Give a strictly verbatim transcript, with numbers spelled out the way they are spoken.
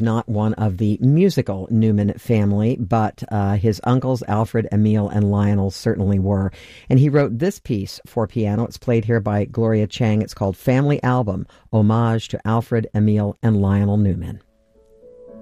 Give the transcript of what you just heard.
not one of the musical Newman family, but uh, his uncles, Alfred, Emil, and Lionel, certainly were. And he wrote this piece for piano. It's played here by Gloria Chang. It's called Family Album, Homage to Alfred, Emil, and Lionel Newman.